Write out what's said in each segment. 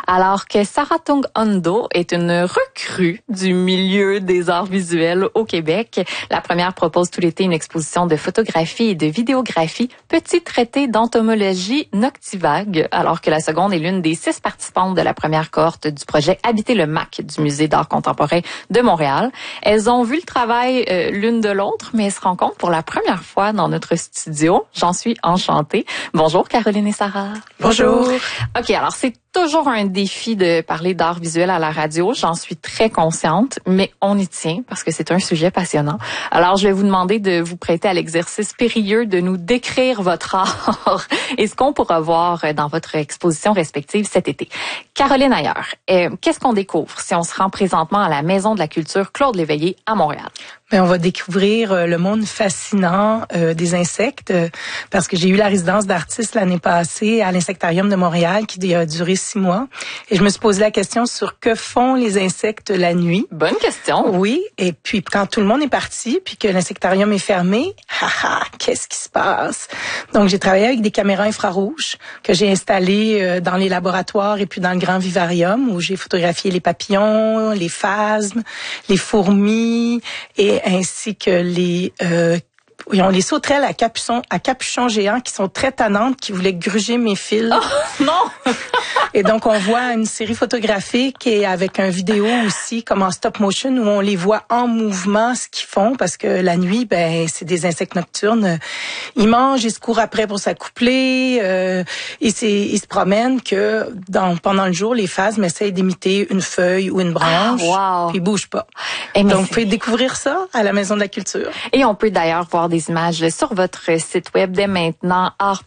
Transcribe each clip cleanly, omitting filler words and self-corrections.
Alors que Saratung Ondo est une recrue du milieu des arts visuels au Québec. La première propose tout l'été une exposition de photographie et de vidéographie, petit traité d'entomologie noctivague, alors que la seconde est l'une des 6 participantes de la première cohorte du projet Habiter le MAC du Musée d'art contemporain de Montréal. Elles ont vu le travail l'une de l'autre, mais elles se rencontrent pour la première fois dans notre studio. J'en suis enchantée. Bonjour Caroline et Sarah. Bonjour. OK, alors c'est toujours un défi de parler d'art visuel à la radio. J'en suis très consciente, mais on y tient parce que c'est un sujet passionnant. Alors, je vais vous demander de vous prêter à l'exercice périlleux de nous décrire votre art et ce qu'on pourra voir dans votre exposition respective cet été. Caroline Ailleurs, qu'est-ce qu'on découvre si on se rend présentement à la Maison de la Culture Claude Léveillé à Montréal? On va découvrir le monde fascinant des insectes parce que j'ai eu la résidence d'artiste l'année passée à l'Insectarium de Montréal qui a duré 6 mois. Et je me suis posé la question sur que font les insectes la nuit. Bonne question. Oui, et puis quand tout le monde est parti puis que l'Insectarium est fermé, qu'est-ce qui se passe? Donc j'ai travaillé avec des caméras infrarouges que j'ai installées dans les laboratoires et puis dans le grand vivarium où j'ai photographié les papillons, les phasmes, les fourmis et ainsi que les sauterelles à capuchon géant qui sont très tannantes, qui voulaient gruger mes fils. Oh, non! Et donc, on voit une série photographique et avec un vidéo aussi, comme en stop motion, où on les voit en mouvement, ce qu'ils font, parce que la nuit, c'est des insectes nocturnes. Ils mangent, ils se courent après pour s'accoupler, ils se promènent pendant le jour, les phasmes essayent d'imiter une feuille ou une branche, puis ils bougent pas. Donc, vous pouvez découvrir ça à la Maison de la Culture. Et on peut d'ailleurs voir des images sur votre site web dès maintenant,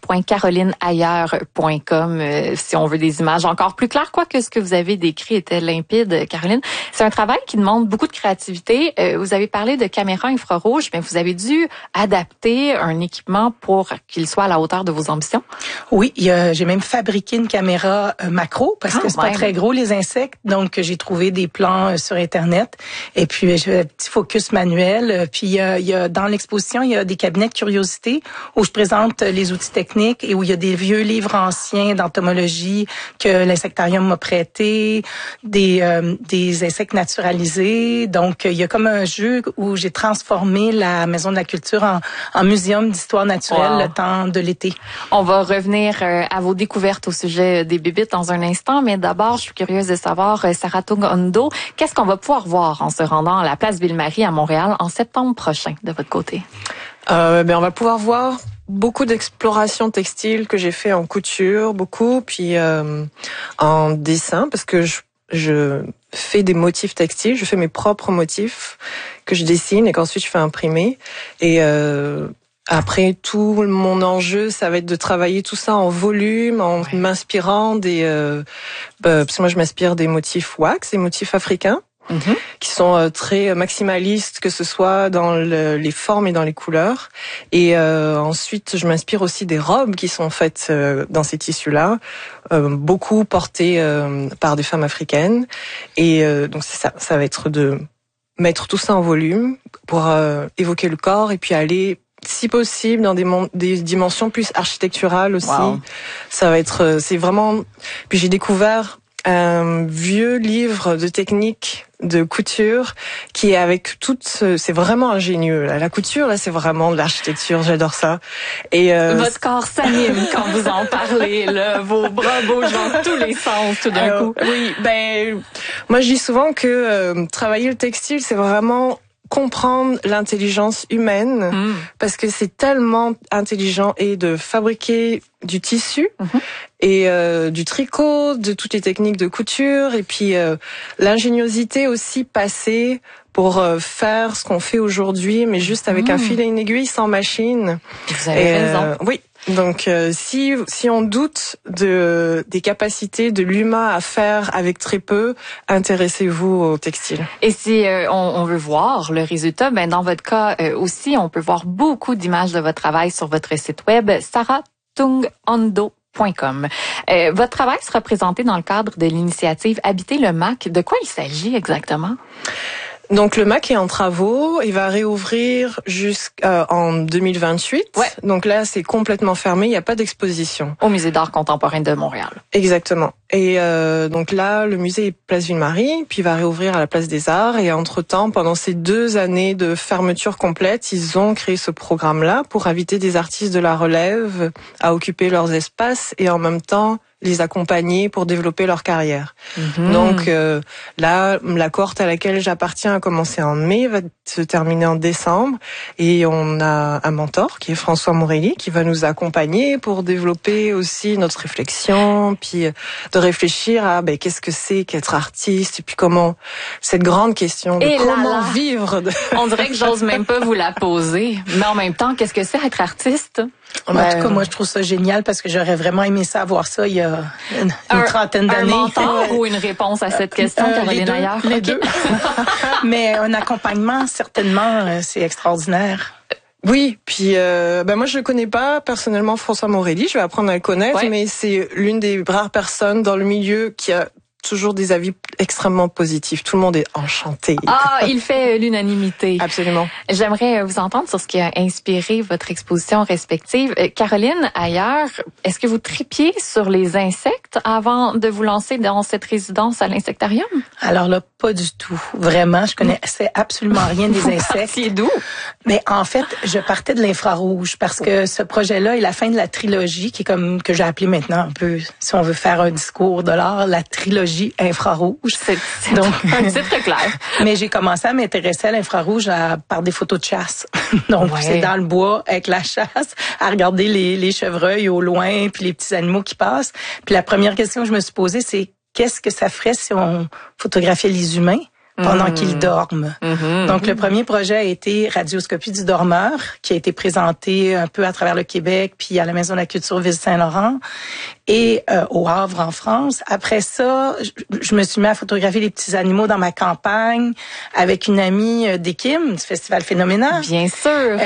art.carolineailleurs.com, si on veut des images encore plus claires, quoique ce que vous avez décrit était limpide, Caroline. C'est un travail qui demande beaucoup de créativité. Vous avez parlé de caméras infrarouges, mais vous avez dû adapter un équipement pour qu'il soit à la hauteur de vos ambitions. Oui, j'ai même fabriqué une caméra macro parce que c'est pas très gros les insectes, donc j'ai trouvé des plans sur Internet et puis j'ai un petit focus manuel. Puis il y a dans l'exposition, il y a des cabinets de curiosité où je présente les outils techniques et où il y a des vieux livres anciens d'entomologie que l'Insectarium m'a prêté, des insectes naturalisés. Donc, il y a comme un jeu où j'ai transformé la Maison de la Culture en muséum d'histoire naturelle le temps de l'été. On va revenir à vos découvertes au sujet des bébites dans un instant, mais d'abord, je suis curieuse de savoir, Saratung Ondo, qu'est-ce qu'on va pouvoir voir en se rendant à la place Ville-Marie à Montréal en septembre prochain, de votre côté? On va pouvoir voir beaucoup d'explorations textiles que j'ai fait en couture, puis en dessin, parce que je fais des motifs textiles, je fais mes propres motifs que je dessine et qu'ensuite je fais imprimer. Et après, tout mon enjeu, ça va être de travailler tout ça en volume, en m'inspirant parce que moi je m'inspire des motifs wax, des motifs africains. Qui sont très maximalistes, que ce soit dans les formes et dans les couleurs. Et ensuite, je m'inspire aussi des robes qui sont faites dans ces tissus-là, beaucoup portées par des femmes africaines. Et donc ça va être de mettre tout ça en volume pour évoquer le corps et puis aller, si possible, dans des dimensions plus architecturales aussi. Wow. Ça va être, c'est vraiment. Puis j'ai découvert un vieux livre de techniques de couture qui est avec c'est vraiment ingénieux. La couture, là, c'est vraiment de l'architecture. J'adore ça. Et votre corps s'anime quand vous en parlez, là. Vos bras bougent dans tous les sens tout d'un coup. Oui, moi je dis souvent que travailler le textile, c'est vraiment comprendre l'intelligence humaine parce que c'est tellement intelligent et de fabriquer du tissu et du tricot, de toutes les techniques de couture et puis l'ingéniosité aussi passée pour faire ce qu'on fait aujourd'hui mais juste avec un fil et une aiguille sans machine. Vous avez raison. Oui. Donc si on doute des capacités de l'humain à faire avec très peu, intéressez-vous au textile. Et si on veut voir le résultat, dans votre cas aussi, on peut voir beaucoup d'images de votre travail sur votre site web saratungondo.com. Votre travail sera présenté dans le cadre de l'initiative Habiter le MAC. De quoi il s'agit exactement? Donc le MAC est en travaux, il va réouvrir jusqu'en 2028. Donc là, c'est complètement fermé, il n'y a pas d'exposition. Au Musée d'art contemporain de Montréal. Exactement. Et donc là, le musée est place Ville-Marie, puis il va réouvrir à la place des Arts. Et entre-temps, pendant ces 2 années de fermeture complète, ils ont créé ce programme-là pour inviter des artistes de la relève à occuper leurs espaces et en même temps les accompagner pour développer leur carrière. Donc là, la cohorte à laquelle j'appartiens a commencé en mai, va se terminer en décembre, et on a un mentor qui est François Morelli qui va nous accompagner pour développer aussi notre réflexion, puis de réfléchir à qu'est-ce que c'est qu'être artiste, et puis comment cette grande question de comment vivre. On dirait que j'ose même pas vous la poser, mais en même temps, qu'est-ce que c'est être artiste? En tout cas, moi, je trouve ça génial parce que j'aurais vraiment aimé savoir ça il y a une trentaine d'années. Un mentor ou une réponse à cette question, Caroline Aillard? Les deux. Mais un accompagnement, certainement, c'est extraordinaire. Oui, puis moi je le connais pas personnellement, François Morelli, je vais apprendre à le connaître, mais c'est l'une des rares personnes dans le milieu qui a toujours des avis extrêmement positifs. Tout le monde est enchanté. Ah, il fait l'unanimité. Absolument. J'aimerais vous entendre sur ce qui a inspiré votre exposition respective. Caroline, ailleurs, est-ce que vous tripiez sur les insectes avant de vous lancer dans cette résidence à l'insectarium? Alors là, pas du tout. Vraiment, je connaissais absolument rien des insectes. C'est d'où? Mais en fait, je partais de l'infrarouge parce que ce projet-là est la fin de la trilogie qui est comme que j'ai appelé maintenant un peu, si on veut faire un discours de l'art, la trilogie infrarouge. C'est donc un titre clair. Mais j'ai commencé à m'intéresser à l'infrarouge par des photos de chasse. Donc c'est dans le bois avec la chasse, à regarder les chevreuils au loin puis les petits animaux qui passent. Puis la première question que je me suis posée, c'est qu'est-ce que ça ferait si on photographiait les humains pendant qu'ils dorment. Donc, le premier projet a été Radioscopie du dormeur, qui a été présenté un peu à travers le Québec, puis à la Maison de la Culture Ville-Saint-Laurent et au Havre en France. Après ça, je me suis mis à photographier les petits animaux dans ma campagne avec une amie d'Équim, du Festival Phénoménal. Bien sûr.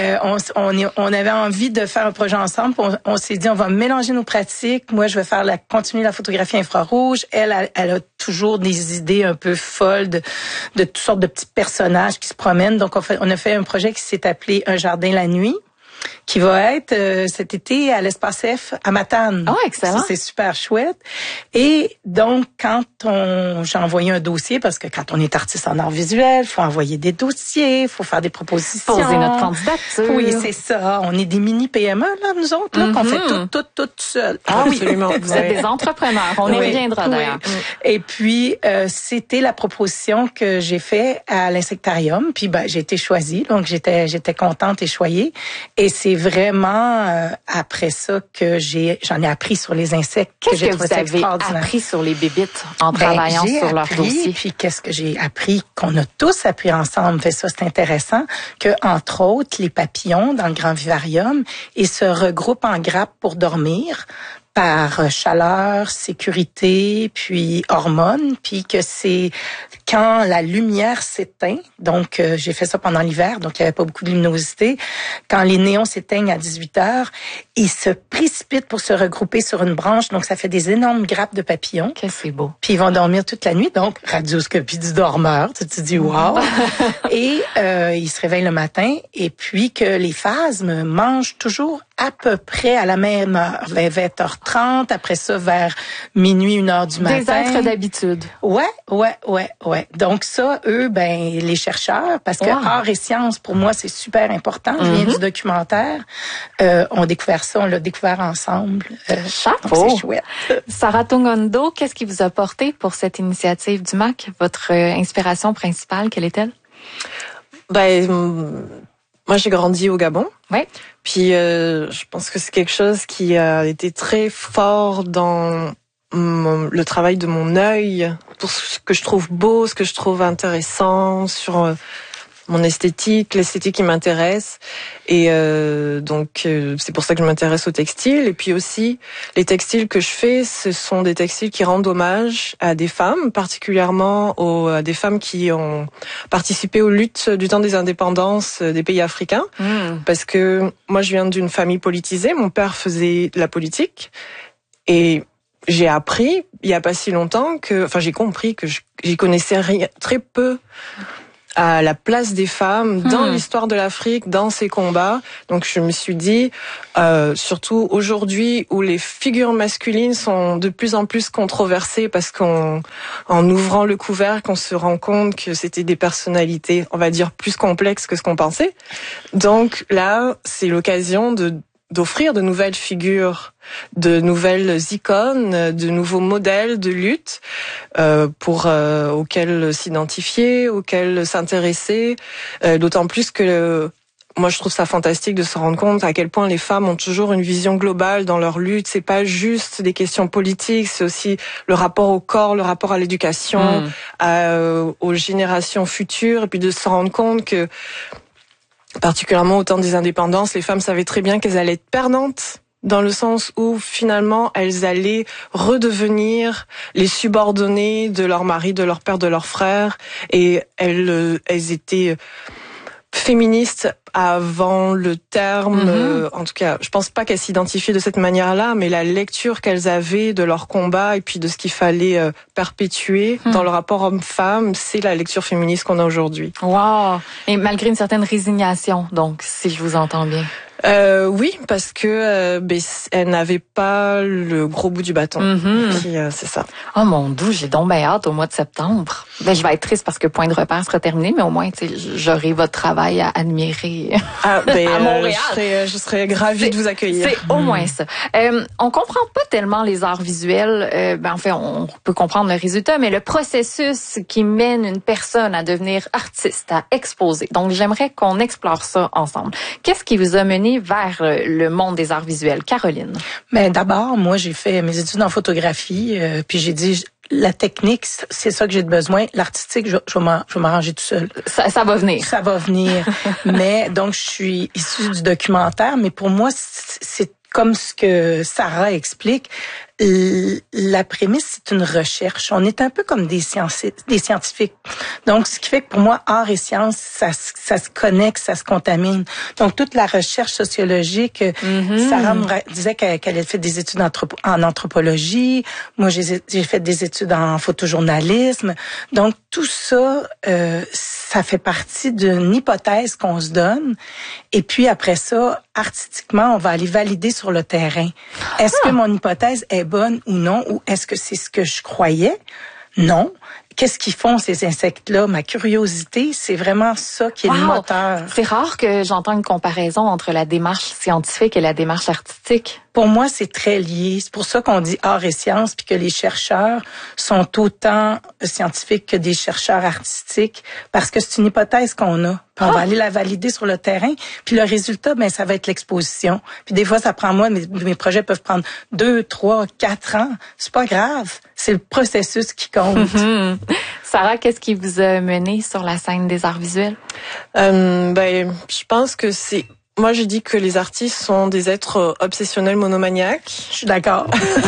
On avait envie de faire un projet ensemble. On s'est dit, on va mélanger nos pratiques. Moi, je vais continuer la photographie infrarouge. Elle a toujours des idées un peu folles de toutes sortes de petits personnages qui se promènent. Donc, on a fait un projet qui s'est appelé Un jardin la nuit, qui va être cet été à l'Espace F à Matane. Oh, excellent. C'est super chouette. Et donc, j'ai envoyé un dossier, parce que quand on est artiste en art visuel, il faut envoyer des dossiers, il faut faire des propositions. Poser notre candidature. Oui, c'est ça. On est des mini PME, là, nous autres, là, qu'on fait tout seul. Ah oui, absolument. Vous êtes des entrepreneurs. On y reviendra d'ailleurs. Et puis, c'était la proposition que j'ai faite à l'insectarium. Puis, j'ai été choisie. Donc, j'étais contente et choyée. Et c'est vraiment après ça que j'en ai appris sur les insectes. Qu'est-ce que vous avez appris sur les bébites en travaillant sur leur dossier? Puis qu'est-ce que j'ai appris, qu'on a tous appris ensemble. Fait ça, c'est intéressant, que entre autres, les papillons dans le grand vivarium, ils se regroupent en grappes pour dormir par chaleur, sécurité, puis hormones, puis que c'est quand la lumière s'éteint, donc j'ai fait ça pendant l'hiver, donc il n'y avait pas beaucoup de luminosité, quand les néons s'éteignent à 18h, ils se précipitent pour se regrouper sur une branche, donc ça fait des énormes grappes de papillons. Que c'est beau. Puis ils vont dormir toute la nuit, donc radioscopie du dormeur, tu te dis wow. Et ils se réveillent le matin, et puis que les phasmes mangent toujours à peu près à la même heure, vers 20h30, après ça vers minuit, 1h du matin. Des êtres d'habitude. Ouais. Donc ça, eux, les chercheurs, parce que art et sciences, pour moi, c'est super important. Je viens du documentaire. On l'a découvert ensemble. Chapeau! C'est chouette. Sarah Tungondo, qu'est-ce qui vous a porté pour cette initiative du MAC? Votre inspiration principale, quelle est-elle? Moi, j'ai grandi au Gabon. Oui. Puis, je pense que c'est quelque chose qui a été très fort dans le travail de mon œil, pour ce que je trouve beau, ce que je trouve intéressant sur mon esthétique, l'esthétique qui m'intéresse. Et donc, c'est pour ça que je m'intéresse au textile. Et puis aussi, les textiles que je fais, ce sont des textiles qui rendent hommage à des femmes, particulièrement à des femmes qui ont participé aux luttes du temps des indépendances des pays africains. Parce que moi, je viens d'une famille politisée. Mon père faisait de la politique. Et j'ai appris, il y a pas si longtemps, j'ai compris que j'y connaissais très peu à la place des femmes dans l'histoire de l'Afrique, dans ces combats. Donc je me suis dit, surtout aujourd'hui où les figures masculines sont de plus en plus controversées parce qu'en ouvrant le couvercle, on se rend compte que c'était des personnalités, on va dire, plus complexes que ce qu'on pensait. Donc là, c'est l'occasion d'offrir de nouvelles figures, de nouvelles icônes, de nouveaux modèles de lutte auxquels s'identifier, auxquels s'intéresser. D'autant plus que moi je trouve ça fantastique de se rendre compte à quel point les femmes ont toujours une vision globale dans leur lutte. C'est pas juste des questions politiques, c'est aussi le rapport au corps, le rapport à l'éducation, aux générations futures, et puis de se rendre compte que particulièrement au temps des indépendances, les femmes savaient très bien qu'elles allaient être perdantes, dans le sens où finalement elles allaient redevenir les subordonnées de leur mari, de leur père, de leur frère, et elles étaient féministes avant le terme, en tout cas, je pense pas qu'elles s'identifient de cette manière-là, mais la lecture qu'elles avaient de leur combat et puis de ce qu'il fallait perpétuer dans le rapport homme-femme, c'est la lecture féministe qu'on a aujourd'hui. Wow! Et malgré une certaine résignation, donc, si je vous entends bien. Oui, parce que elle n'avait pas le gros bout du bâton. Puis, c'est ça. Oh mon Dieu, j'ai donc bien hâte au mois de septembre. Je vais être triste parce que Point de repère sera terminé, mais au moins, j'aurai votre travail à admirer à Montréal. Je serais ravie de vous accueillir. C'est au moins ça. On comprend pas tellement les arts visuels. En fait, on peut comprendre le résultat, mais le processus qui mène une personne à devenir artiste, à exposer. Donc, j'aimerais qu'on explore ça ensemble. Qu'est-ce qui vous a mené vers le monde des arts visuels? Caroline. Mais d'abord, moi, j'ai fait mes études en photographie, puis j'ai dit, la technique, c'est ça que j'ai besoin. L'artistique, je vais m'arranger tout seul. Ça va venir. Ça va venir. Mais donc, je suis issue du documentaire, mais pour moi, c'est comme ce que Sarah explique. La prémisse, c'est une recherche. On est un peu comme des scientifiques. Donc, ce qui fait que pour moi, art et science, ça se connecte, ça se contamine. Donc, toute la recherche sociologique, Sarah me disait qu'elle avait fait des études en anthropologie. Moi, j'ai fait des études en photojournalisme. Donc, tout ça, ça fait partie d'une hypothèse qu'on se donne. Et puis, après ça, artistiquement, on va aller valider sur le terrain. Est-ce que mon hypothèse est bonne ou non, ou est-ce que c'est ce que je croyais? Non. Qu'est-ce qu'ils font, ces insectes-là? Ma curiosité, c'est vraiment ça qui est le moteur. C'est rare que j'entends une comparaison entre la démarche scientifique et la démarche artistique. Pour moi, c'est très lié. C'est pour ça qu'on dit art et sciences, puis que les chercheurs sont autant scientifiques que des chercheurs artistiques, parce que c'est une hypothèse qu'on a. Puis on va aller la valider sur le terrain, puis le résultat, ça va être l'exposition. Puis des fois, ça prend mes projets peuvent prendre 2, 3, 4 ans. C'est pas grave. C'est le processus qui compte. Sarah, qu'est-ce qui vous a mené sur la scène des arts visuels? Je pense que moi, je dis que les artistes sont des êtres obsessionnels monomaniaques. Je suis d'accord.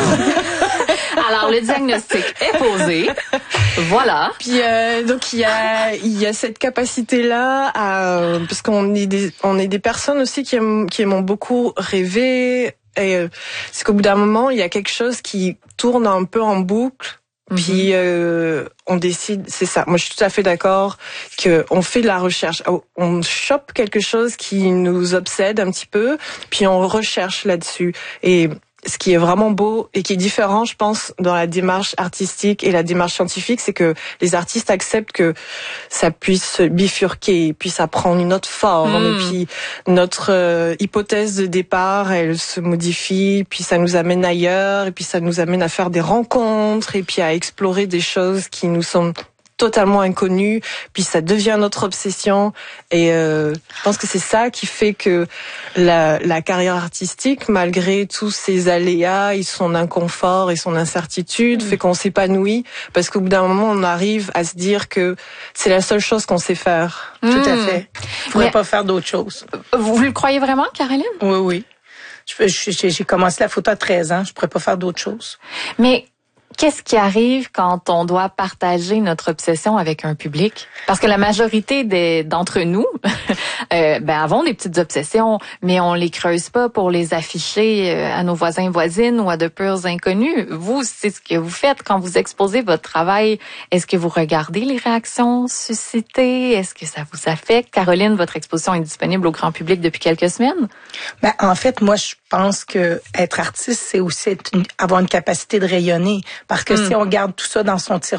Alors, le diagnostic est posé. Voilà. Puis donc il y a cette capacité-là parce qu'on est des personnes aussi qui aiment beaucoup rêver, et c'est qu'au bout d'un moment, il y a quelque chose qui tourne un peu en boucle. Puis on décide, c'est ça. Moi, je suis tout à fait d'accord que on fait de la recherche. On chope quelque chose qui nous obsède un petit peu, puis on recherche là-dessus. Et ce qui est vraiment beau et qui est différent, je pense, dans la démarche artistique et la démarche scientifique, c'est que les artistes acceptent que ça puisse bifurquer, puis ça prend une autre forme, et puis notre hypothèse de départ, elle se modifie, puis ça nous amène ailleurs, et puis ça nous amène à faire des rencontres, et puis à explorer des choses qui nous sont totalement inconnu, puis ça devient notre obsession, et je pense que c'est ça qui fait que la carrière artistique, malgré tous ses aléas et son inconfort et son incertitude, fait qu'on s'épanouit, parce qu'au bout d'un moment on arrive à se dire que c'est la seule chose qu'on sait faire. Tout à fait. On pourrait pas faire d'autre chose. Vous le croyez vraiment, Caroline? Oui. J'ai commencé la photo à 13 ans, je pourrais pas faire d'autre chose. Mais Qu'est-ce qui arrive quand on doit partager notre obsession avec un public? Parce que la majorité d'entre nous avons des petites obsessions, mais on les creuse pas pour les afficher à nos voisins et voisines ou à de purs inconnus. Vous, c'est ce que vous faites quand vous exposez votre travail. Est-ce que vous regardez les réactions suscitées? Est-ce que ça vous affecte? Caroline, votre exposition est disponible au grand public depuis quelques semaines. En fait, moi, je pense que être artiste, c'est aussi avoir une capacité de rayonner. Parce que si on garde tout ça dans son tiroir,